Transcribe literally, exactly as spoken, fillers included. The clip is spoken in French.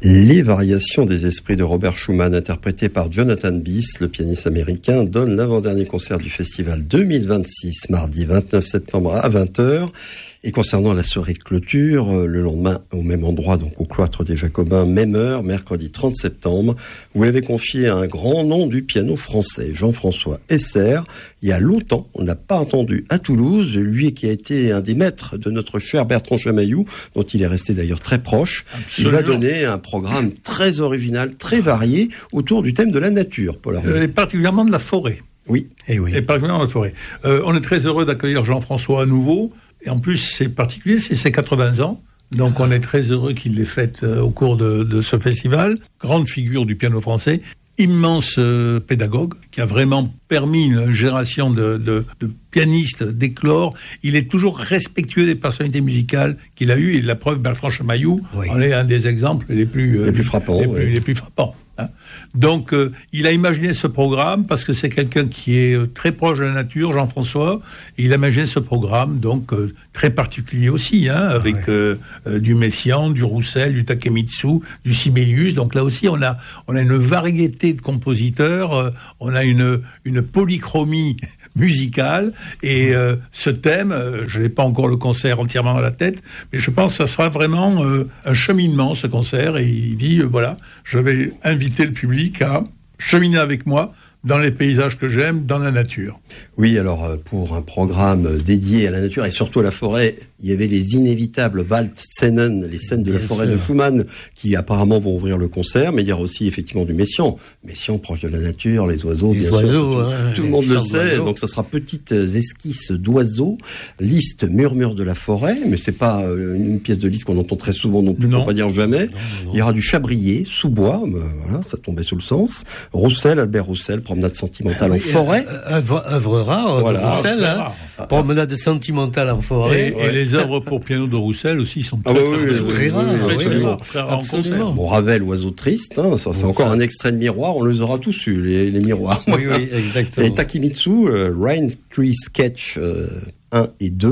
Les variations des esprits de Robert Schumann, interprétées par Jonathan Biss, le pianiste américain, donne l'avant-dernier concert du festival deux mille vingt-six, mardi vingt-neuf septembre à vingt heures. Et concernant la soirée de clôture, le lendemain, au même endroit, donc au cloître des Jacobins, même heure, mercredi trente septembre, vous l'avez confié à un grand nom du piano français, Jean-François Esser. Il y a longtemps, on n'a pas entendu à Toulouse, lui qui a été un des maîtres de notre cher Bertrand Chamaillou, dont il est resté d'ailleurs très proche. Absolument. Il va donner un programme très original, très varié, autour du thème de la nature, Paul Arnaud. Et particulièrement de la forêt. Oui. Et, oui. Et particulièrement de la forêt. Euh, on est très heureux d'accueillir Jean-François à nouveau. Et en plus, c'est particulier, c'est ses quatre-vingts ans. Donc on est très heureux qu'il l'ait fait euh, au cours de, de ce festival. Grande figure du piano français. Immense euh, pédagogue qui a vraiment permis une génération de, de, de pianistes d'éclore. Il est toujours respectueux des personnalités musicales qu'il a eues. Et la preuve, Bertrand Chamaillou oui. en est un des exemples les plus, euh, les plus frappants. Les, oui. plus, les plus frappants. Hein. Donc, euh, il a imaginé ce programme parce que c'est quelqu'un qui est euh, très proche de la nature, Jean-François. Et il a imaginé ce programme, donc euh, très particulier aussi, hein, avec ouais. euh, euh, du Messiaen, du Roussel, du Takemitsu, du Sibelius. Donc là aussi, on a on a une variété de compositeurs, euh, on a une une polychromie musicale. Et euh, ce thème, euh, je n'ai pas encore le concert entièrement à la tête, mais je pense que ça sera vraiment euh, un cheminement, ce concert. Et il dit, euh, voilà, je vais inviter le public à cheminer avec moi dans les paysages que j'aime, dans la nature. Oui, alors pour un programme dédié à la nature et surtout à la forêt, il y avait les inévitables Waldszenen, les scènes de Bien la forêt sûr. de Schumann, qui apparemment vont ouvrir le concert, mais il y aura aussi effectivement du Messiaen. Messiaen, proche de la nature, les oiseaux, les bien oiseaux, sûr. hein, tout, tout le monde le sait, donc ça sera petites esquisses d'oiseaux, liste murmure de la forêt, mais c'est pas une pièce de liste qu'on entend très souvent non plus, non. pour pas dire jamais. Non, non, non. Il y aura du Chabrier, sous-bois, voilà, ça tombait sous le sens. Roussel, Albert Roussel, promenade sentimentale ah, oui, en forêt. Œuvre, œuvre rare, voilà. de Roussel, hein. ah, promenade sentimentale en forêt. Et, ouais. et les œuvres pour piano de Roussel aussi sont ah, très, bah, oui, très, oui, très, oui, rares. Oui, oui, oui, oui, oui, en concert. Bon, Ravel, Oiseau triste, hein, ça, c'est bon, encore ça. un extrait de miroir, on les aura tous eu, les, les miroirs. Oui, oui, exactement. Et Takemitsu, euh, Rain Tree Sketch euh, un et deux.